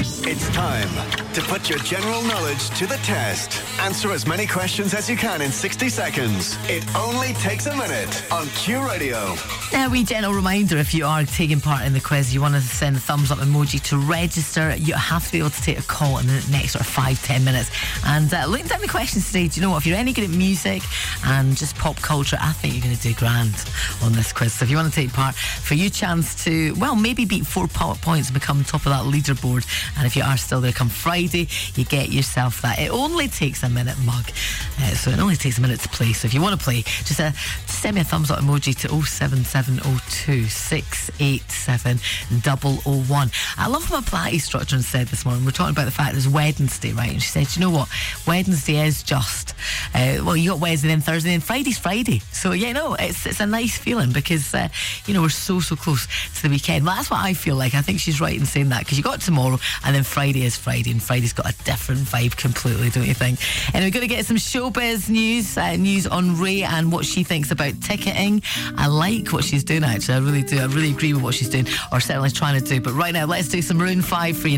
It's time to put your general knowledge to the test. Answer as many questions as you can in 60 seconds. It only takes a minute on Q Radio. A wee gentle reminder, if you are taking part in the quiz, you want to send a thumbs up emoji to register. You have to be able to take a call in the next sort of 5-10 minutes. And looking down the questions today, do you know what? If you're any good at music and just pop culture, I think you're going to do grand on this quiz. So if you want to take part, for you chance to, well, maybe beat 4 points and become top of that leaderboard. And if you are still there come Friday, you get yourself that. It only takes a minute mug. So it only takes a minute to play. So if you want to play, just send me a thumbs up emoji to 07702 687 001. I love what my Pilates instructor said this morning. We're talking about the fact it's Wednesday, right? And she said, you know what? Wednesday is just, well, you got Wednesday, then Thursday, then Friday's Friday. So, yeah, no, it's a nice feeling because, we're so close to the weekend. Well, that's what I feel like. I think she's right in saying that because you got tomorrow and then Friday is Friday, and Friday's got a different vibe completely, don't you think? And we're going to get some showbiz news on Ray and what she thinks about ticketing. I like what she's doing, actually. I really do. I really agree with what she's doing, or certainly trying to do. But right now, let's do some Maroon 5 for you.